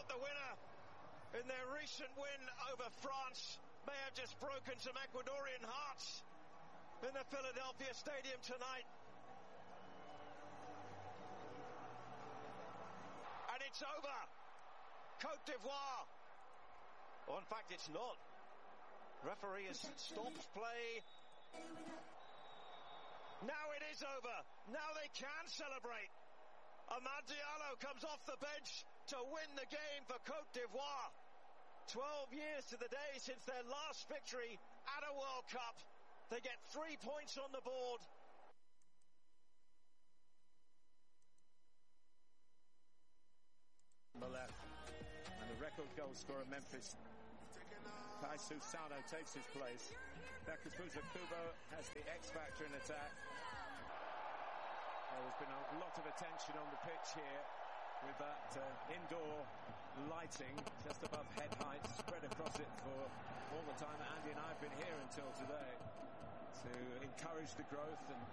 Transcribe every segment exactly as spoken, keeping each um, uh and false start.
thought the winner in their recent win over France may have just broken some Ecuadorian hearts in the Philadelphia Stadium tonight. And it's over. Côte d'Ivoire. Oh, in fact, it's not. Referee has stopped play. Now it is over. Now they can celebrate. Amad Diallo comes off the bench to win the game for Côte d'Ivoire. Twelve years to the day since their last victory at a World Cup. They get three points on the board. On the left, and the record goal scorer Memphis. Taisu Sano takes his place. Takefusa Kubo has the X factor in attack. There's been a lot of attention on the pitch here with that uh, indoor lighting just above head height spread across it for all the time that Andy and I have been here until today to encourage the growth. And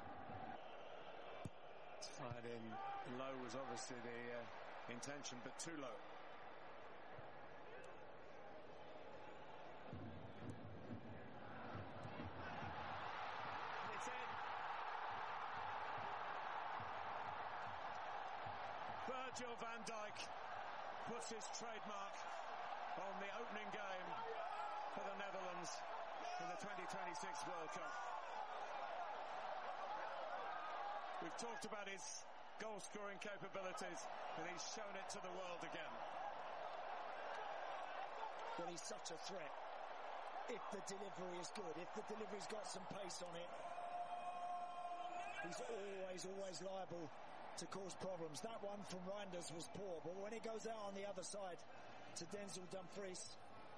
fired in low was obviously the uh, intention, but too low. And it's in. Virgil van Dijk puts his trademark on the opening game for the Netherlands in the twenty twenty-six World Cup. We've talked about his goal-scoring capabilities, and he's shown it to the world again. Well, he's such a threat. If the delivery is good, if the delivery's got some pace on it, he's always, always liable to cause problems. That one from Reinders was poor, but when it goes out on the other side to Denzel Dumfries,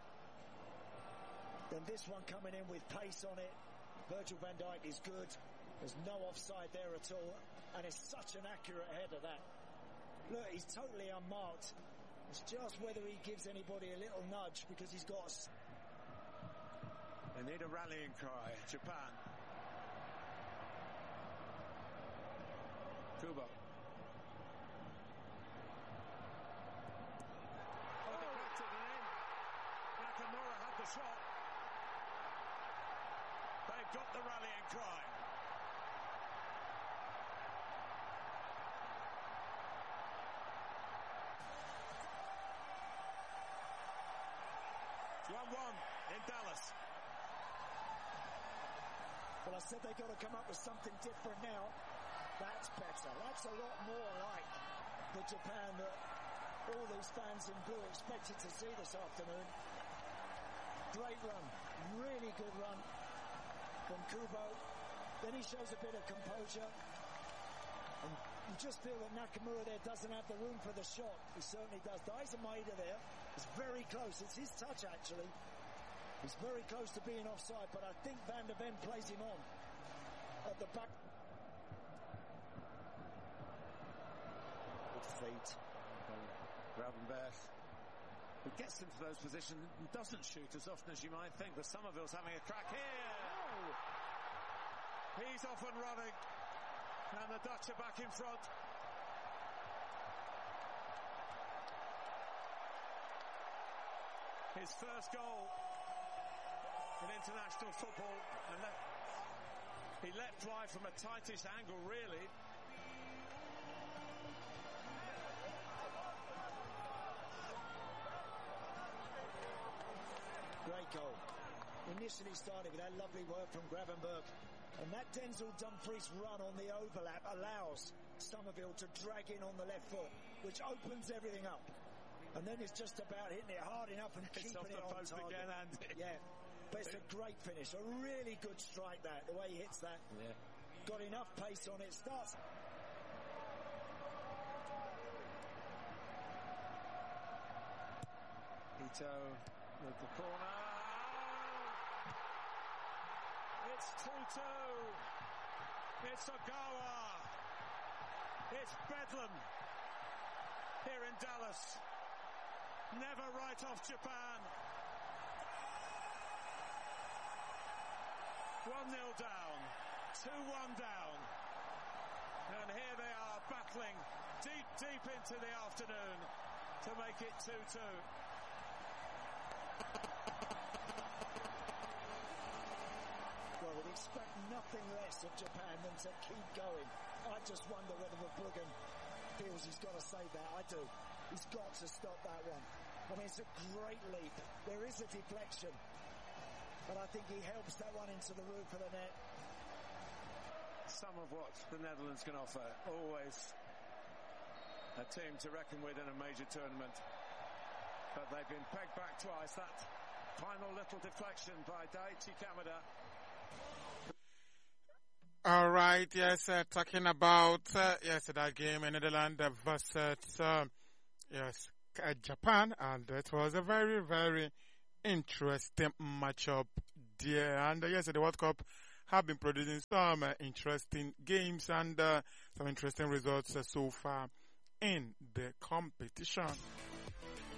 then this one coming in with pace on it, Virgil van Dijk is good. There's no offside there at all, and it's such an accurate header, that. Look, he's totally unmarked. It's just whether he gives anybody a little nudge, because he's got... They need a rallying cry. Japan. Kubo. Oh, deflected and in. Nakamura had the shot. They've got the rallying cry. one one in Dallas. Well, I said they've got to come up with something different now. That's better. That's a lot more like the Japan that all these fans in blue expected to see this afternoon. Great run. Really good run from Kubo. Then he shows a bit of composure. And you just feel that Nakamura there doesn't have the room for the shot. He certainly does. Daiser Maeda there is very close. It's his touch, actually. He's very close to being offside, but I think Van der Ven plays him on at the back. Good feet. Gravenberch, who gets into those positions and doesn't shoot as often as you might think, but Somerville's having a crack here. Oh. He's off and running. And the Dutch are back in front. His first goal in international football. And let, he let fly from a tightish angle, really. Great goal. Initially started with that lovely work from Gravenberch. And that Denzel Dumfries run on the overlap allows Somerville to drag in on the left foot, which opens everything up. And then it's just about hitting it hard enough and it's keeping it on target. Again, Andy. Yeah, but it's a great finish. A really good strike, that, the way he hits that. Yeah. Got enough pace on it. Starts... Ito with the corner. It's two two. It's Ogawa. It's Bedlam here in Dallas. Never write off Japan. one nil down. two one down. And here they are battling deep, deep into the afternoon to make it two two. Well, we'd expect nothing less of Japan than to keep going. I just wonder whether Verbruggen feels he's got to save that. I do. He's got to stop that one. I mean, it's a great leap. There is a deflection. But I think he helps that one into the roof of the net. Some of what the Netherlands can offer. Always a team to reckon with in a major tournament. But they've been pegged back twice. That final little deflection by Daichi Kamada. All right, yes, uh, talking about, uh, yes, that game in Netherlands versus, uh, yes, uh, Japan, and it was a very, very interesting matchup there. And uh, yes, the World Cup have been producing some uh, interesting games and uh, some interesting results uh, so far in the competition.